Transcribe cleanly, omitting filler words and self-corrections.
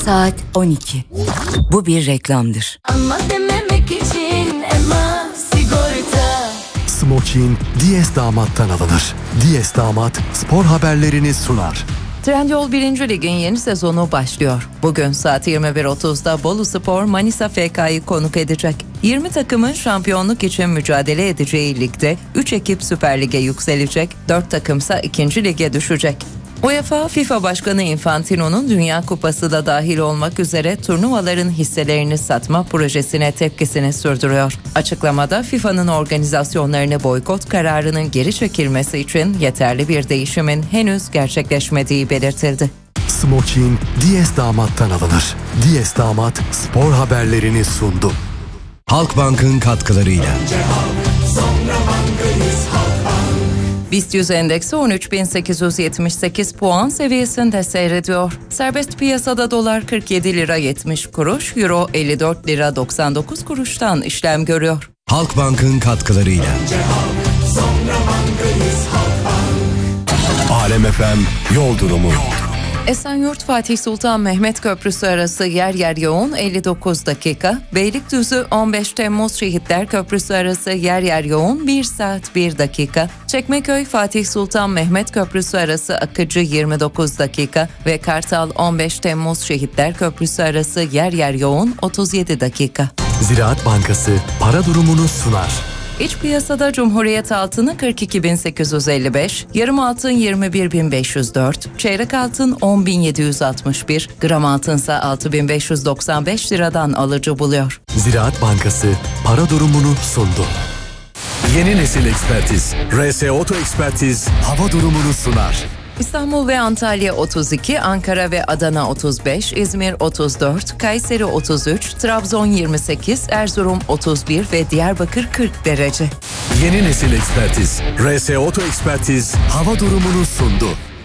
Saat 12. Bu bir reklamdır. Ama dememek için Ema Sigorta. Smokin Diyes Damat'tan alınır. Diyes Damat spor haberlerini sunar. Trendyol 1. Lig'in yeni sezonu başlıyor. Bugün saat 21.30'da Boluspor Manisa FK'yı konuk edecek. 20 takımın şampiyonluk için mücadele edeceği ligde 3 ekip Süper Lig'e yükselecek, 4 takımsa 2. Lig'e düşecek. UEFA, FIFA Başkanı Infantino'nun Dünya Kupası da dahil olmak üzere turnuvaların hisselerini satma projesine tepkisini sürdürüyor. Açıklamada FIFA'nın organizasyonlarını boykot kararının geri çekilmesi için yeterli bir değişimin henüz gerçekleşmediği belirtildi. Smokin Diyes Damat'tan alınır. Diyes Damat spor haberlerini sundu. Halkbank'ın katkılarıyla. BIST 100 endeksi 13.878 puan seviyesinde seyrediyor. Serbest piyasada dolar 47 lira 70 kuruş, euro 54 lira 99 kuruştan işlem görüyor. Halkbank'ın katkılarıyla. Alem FM yol durumu. Esenyurt Fatih Sultan Mehmet Köprüsü arası yer yer yoğun 59 dakika. Beylikdüzü 15 Temmuz Şehitler Köprüsü arası yer yer yoğun 1 saat 1 dakika. Çekmeköy Fatih Sultan Mehmet Köprüsü arası akıcı 29 dakika ve Kartal 15 Temmuz Şehitler Köprüsü arası yer yer yoğun 37 dakika. Ziraat Bankası para durumunu sunar. İç piyasada Cumhuriyet altını 42.855, yarım altın 21.504, çeyrek altın 10.761, gram altınsa 6.595 liradan alıcı buluyor. Ziraat Bankası para durumunu sundu. Yeni nesil ekspertiz. RS Oto Ekspertiz hava durumunu sunar. İstanbul ve Antalya 32, Ankara ve Adana 35, İzmir 34, Kayseri 33, Trabzon 28, Erzurum 31 ve Diyarbakır 40 derece. Yeni nesil ekspertiz. RS Oto Ekspertiz hava durumunu sundu.